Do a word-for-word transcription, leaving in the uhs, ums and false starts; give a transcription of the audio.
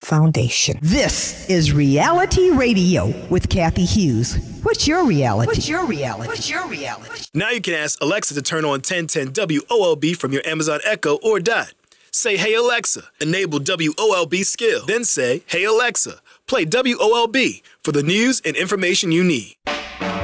Foundation. This is Reality Radio with Kathy Hughes. What's your reality? What's your reality? What's your reality? Now you can ask Alexa to turn on ten ten W O L B from your Amazon Echo or Dot. Say, hey Alexa, enable W O L B skill. Then say, hey Alexa, play W O L B for the news and information you need.